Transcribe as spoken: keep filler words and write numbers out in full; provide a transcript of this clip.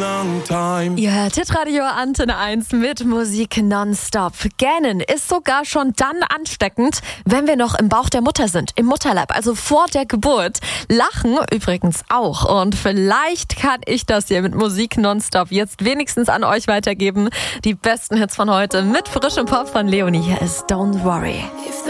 long time. Ihr hört Hitradio Antenne eins mit Musik nonstop. Gähnen ist sogar schon dann ansteckend, wenn wir noch im Bauch der Mutter sind, im Mutterleib, also vor der Geburt. Lachen übrigens auch. Und vielleicht kann ich das hier mit Musik nonstop jetzt wenigstens an euch weitergeben. Die besten Hits von heute mit frischem Pop von Leonie. Hier ist Don't Worry.